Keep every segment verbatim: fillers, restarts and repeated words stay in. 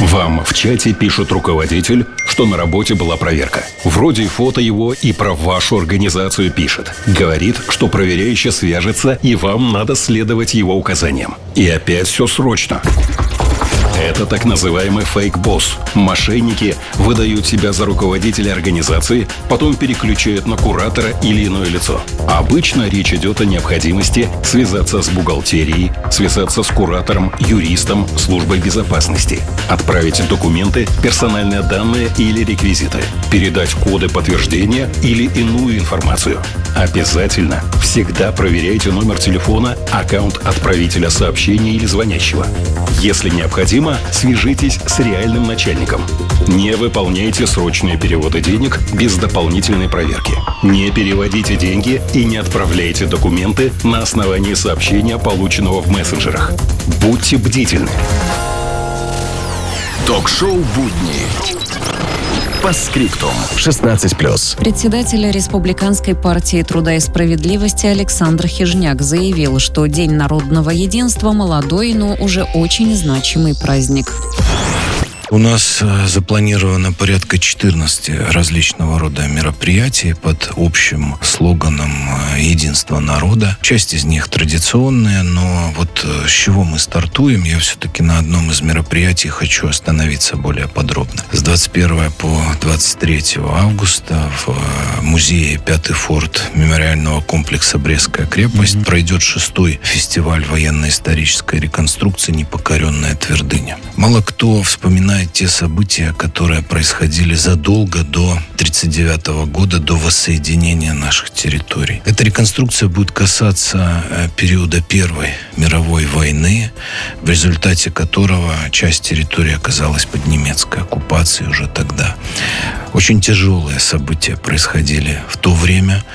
Вам в чате пишет руководитель, что на работе была проверка. Вроде фото его и про вашу организацию пишет. Говорит, что проверяющий свяжется, и вам надо следовать его указаниям. И опять все срочно. Это так называемый фейк-босс. Мошенники выдают себя за руководителя организации, потом переключают на куратора или иное лицо. Обычно речь идет о необходимости связаться с бухгалтерией, связаться с куратором, юристом, службой безопасности, отправить документы, персональные данные или реквизиты, передать коды подтверждения или иную информацию. Обязательно всегда проверяйте номер телефона, аккаунт отправителя сообщения или звонящего. Если необходимо, свяжитесь с реальным начальником. Не выполняйте срочные переводы денег без дополнительной проверки. Не переводите деньги и не отправляйте документы на основании сообщения, полученного в мессенджерах. Будьте бдительны. Ток-шоу «Будни». По скриптум. шестнадцать плюс. Председатель Республиканской партии труда и справедливости Александр Хижняк заявил, что День народного единства – молодой, но уже очень значимый праздник. У нас запланировано порядка четырнадцати различного рода мероприятий под общим слоганом «Единство народа». Часть из них традиционные, но вот с чего мы стартуем, я все-таки на одном из мероприятий хочу остановиться более подробно. С двадцать первого по двадцать третье августа в музее «Пятый форт» мемориального комплекса «Брестская крепость» mm-hmm. пройдет шестой фестиваль военно-исторической реконструкции «Непокоренная твердыня». Мало кто вспоминает те события, которые происходили задолго до тридцать девятого года, до воссоединения наших территорий. Эта реконструкция будет касаться периода Первой мировой войны, в результате которого часть территории оказалась под немецкой оккупацией уже тогда. Очень тяжелые события происходили в то время,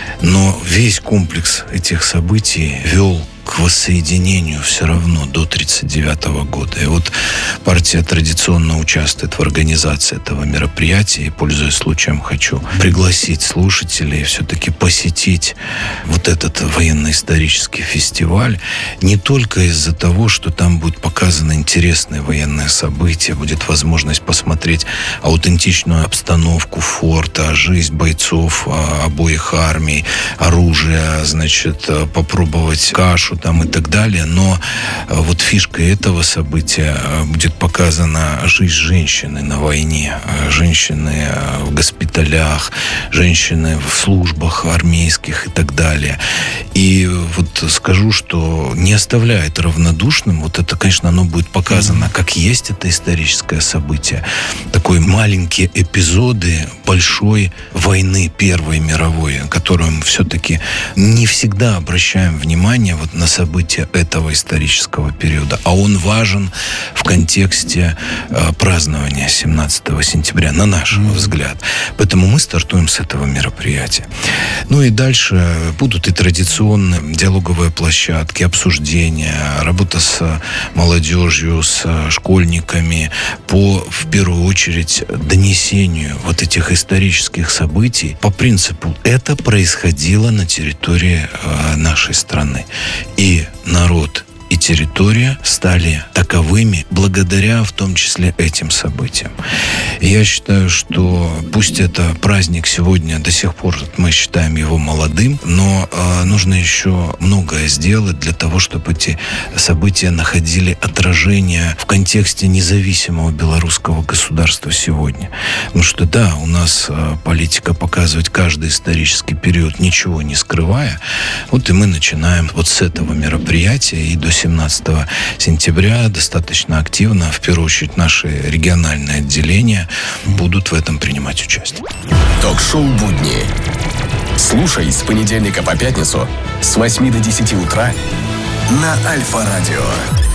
но весь комплекс этих событий вел к воссоединению все равно до тридцать девятого года. И вот партия традиционно участвует в организации этого мероприятия. И, пользуясь случаем, хочу пригласить слушателей все-таки посетить вот этот военно-исторический фестиваль не только из-за того, что там будет показано интересное военное событие, будет возможность посмотреть аутентичную обстановку форта, жизнь бойцов обоих армий, оружие, значит, попробовать кашу там и так далее, но вот фишкой этого события будет показана жизнь женщины на войне, женщины в госпиталях, женщины в службах армейских и так далее. И вот скажу, что не оставляет равнодушным, вот это, конечно, оно будет показано, как есть это историческое событие, такой маленькие эпизоды большой войны Первой мировой, на которую мы все-таки не всегда обращаем внимание вот на события этого исторического периода, а он важен в контексте э, празднования семнадцатого сентября, на наш mm-hmm. взгляд. Поэтому мы стартуем с этого мероприятия. Ну и дальше будут и традиционные диалоговые площадки, обсуждения, работа с молодежью, с школьниками по, в первую очередь, донесению вот этих исторических событий по принципу «это происходило на территории э, нашей страны». И народ и территория стали таковыми благодаря в том числе этим событиям. И я считаю, что пусть это праздник сегодня, до сих пор мы считаем его молодым, но э, нужно еще многое сделать для того, чтобы эти события находили отражение в контексте независимого белорусского государства сегодня. Потому что да, у нас э, политика показывает каждый исторический период, ничего не скрывая. Вот и мы начинаем вот с этого мероприятия и до семнадцатого сентября достаточно активно, в первую очередь наши региональные отделения будут в этом принимать участие. Ток-шоу «Будни». Слушай с понедельника по пятницу с восьми до десяти утра на Альфа-радио.